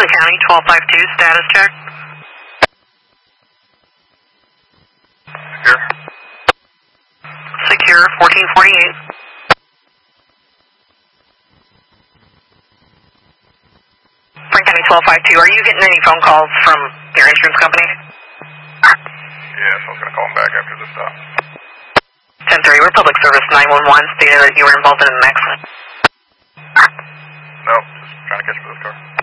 Berkeley County, 1252, status check. Secure. Secure, 1448. Frank County, 1252, are you getting any phone calls from your insurance company? Yes, I was going to call him back after this stop. 1030, we're public service 911, stated that you were involved in an accident. Nope, just trying to catch up with this car.